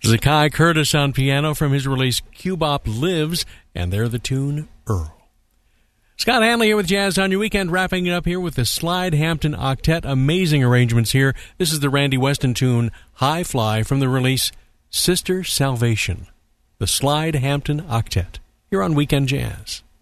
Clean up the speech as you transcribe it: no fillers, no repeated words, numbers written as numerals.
Zakai Curtis on piano from his release Cubop Lives, and they're the tune Earl. Scott Hanley here with Jazz on Your Weekend, wrapping it up here with the Slide Hampton Octet. Amazing arrangements here. This is the Randy Weston tune High Fly from the release Sister Salvation. The Slide Hampton Octet here on Weekend Jazz.